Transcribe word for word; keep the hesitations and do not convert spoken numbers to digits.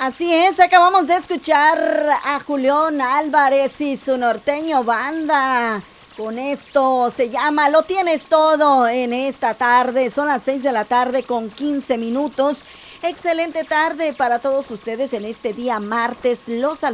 Así es, acabamos de escuchar a Julián Álvarez y su norteño banda. Con esto se llama Lo Tienes Todo en esta tarde. Son las seis de la tarde con quince minutos. Excelente tarde para todos ustedes en este día martes. Los